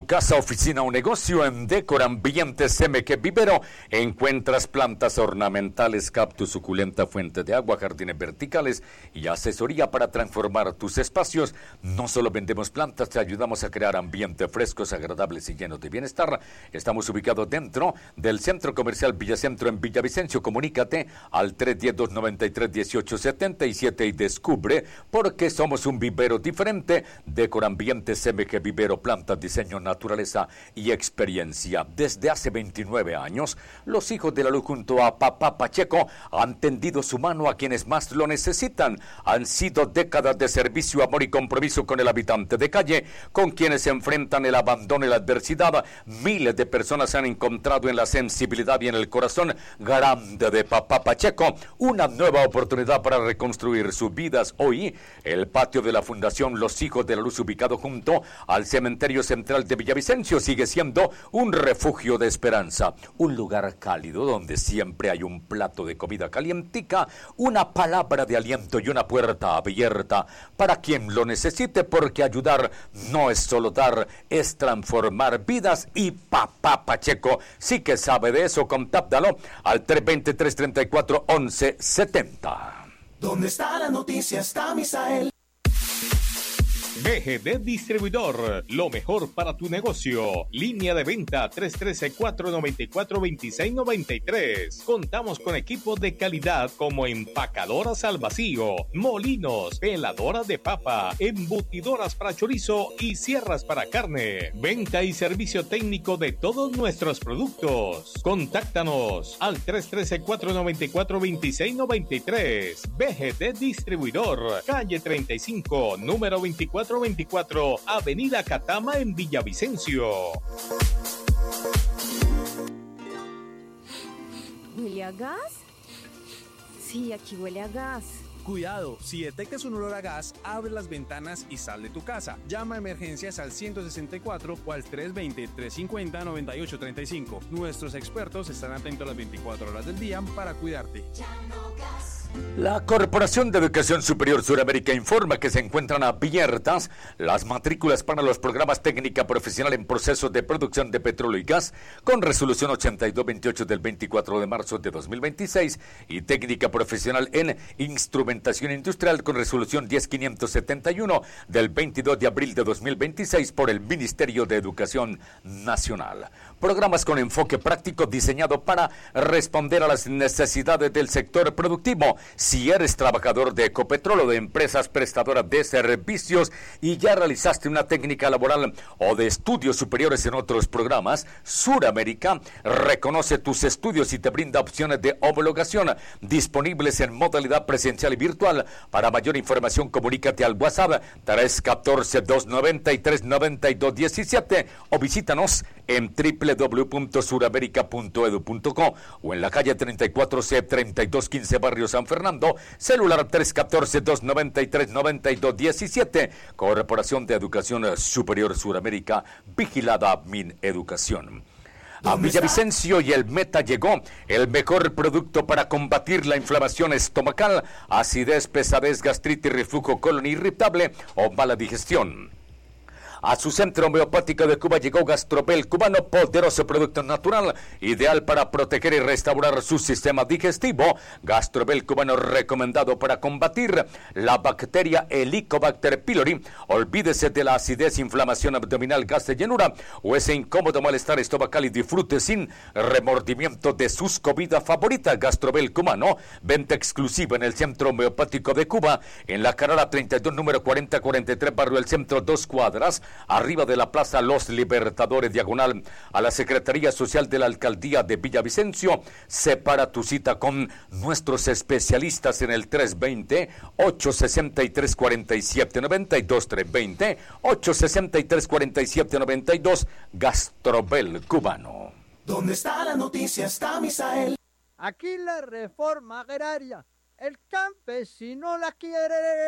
casa, oficina o negocio, en Decor Ambientes MG Vivero encuentras plantas ornamentales, cactus, suculenta, fuente de agua, jardines verticales y asesoría para transformar tus espacios. No solo vendemos plantas, te ayudamos a crear ambientes frescos, agradables y llenos de bienestar. Estamos ubicados dentro del Centro Comercial Villacentro en Villavicencio. Comunícate al 310-293-1877 y descubre por qué somos un vivero diferente. Decor Ambientes MG Vivero, plantas, diseño, naturaleza y experiencia. Desde hace 29 años, los hijos de la luz junto a Papá Pacheco han tendido su mano a quienes más lo necesitan. Han sido décadas de servicio, amor y compromiso con el habitante de calle, con quienes se enfrentan el abandono y la adversidad. Miles de personas han encontrado en la sensibilidad y en el corazón grande de Papá Pacheco una nueva oportunidad para reconstruir sus vidas. Hoy, el patio de la Fundación Los Hijos de la Luz, ubicado junto al Cementerio Central de Villavicencio, sigue siendo un refugio de esperanza, un lugar cálido donde siempre hay un plato de comida calientica, una palabra de aliento y una puerta abierta para quien lo necesite, porque ayudar no es solo dar, es transformar vidas, y Papá Pacheco sí que sabe de eso. Contáctalo al 320-334-1170. ¿Dónde está la noticia? Está Misael. BGD Distribuidor, lo mejor para tu negocio. Línea de venta 313-494-2693. Contamos con equipos de calidad como empacadoras al vacío, molinos, peladoras de papa, embutidoras para chorizo y sierras para carne. Venta y servicio técnico de todos nuestros productos. Contáctanos al 313-494-2693. BGD Distribuidor, calle 35, número 2424, Avenida Catama en Villavicencio. ¿Huele a gas? Sí, aquí huele a gas. Cuidado, si detectas un olor a gas, abre las ventanas y sal de tu casa. Llama a emergencias al 164 o al 320-350-9835. Nuestros expertos están atentos las 24 horas del día para cuidarte. La Corporación de Educación Superior Suramérica informa que se encuentran abiertas las matrículas para los programas técnica profesional en procesos de producción de petróleo y gas con resolución 8228 del 24 de marzo de 2026 y técnica profesional en instrumentación industrial con resolución 10571 del 22 de abril de 2026 por el Ministerio de Educación Nacional. Programas con enfoque práctico diseñado para responder a las necesidades del sector productivo. Si eres trabajador de Ecopetrol o de empresas prestadoras de servicios y ya realizaste una técnica laboral o de estudios superiores en otros programas, Suramérica reconoce tus estudios y te brinda opciones de homologación disponibles en modalidad presencial y virtual. Para mayor información, comunícate al WhatsApp 314-293-9217 o visítanos en www.suramerica.edu.co o en la calle 34C 3215 Barrio San Fernando, celular 314-293-9217, Corporación de Educación Superior Suramérica, vigilada Mineducación. A Villavicencio y el Meta llegó el mejor producto para combatir la inflamación estomacal, acidez, pesadez, gastritis, reflujo colon irritable o mala digestión. A su centro homeopático de Cuba llegó Gastrobel Cubano, poderoso producto natural, ideal para proteger y restaurar su sistema digestivo. Gastrobel Cubano, recomendado para combatir la bacteria Helicobacter pylori. Olvídese de la acidez, inflamación abdominal, gas de llenura o ese incómodo malestar estomacal y disfrute sin remordimiento de sus comidas favoritas. Gastrobel Cubano, venta exclusiva en el centro homeopático de Cuba, en la carrera 32, número 4043, barrio El Centro, 2 cuadras, arriba de la Plaza Los Libertadores, diagonal a la Secretaría Social de la Alcaldía de Villavicencio. Separa tu cita con nuestros especialistas en el 320-863-4792, 320-863-4792, Gastrobel Cubano. ¿Dónde está la noticia? Está Misael. Aquí la reforma agraria, el campesino la quiere.